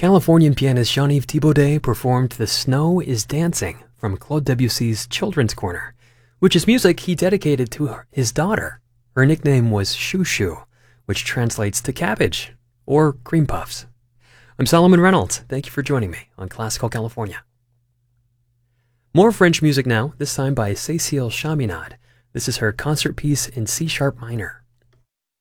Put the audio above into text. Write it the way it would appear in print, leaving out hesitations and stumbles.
Californian pianist Jean-Yves Thibaudet performed The Snow is Dancing from Claude Debussy's Children's Corner, which is music he dedicated to his daughter. Her nickname was Shoo Shoo, which translates to cabbage or cream puffs. I'm Solomon Reynolds. Thank you for joining me on Classical California. More French music now, this time by Cécile Chaminade. This is her concert piece in C-sharp minor.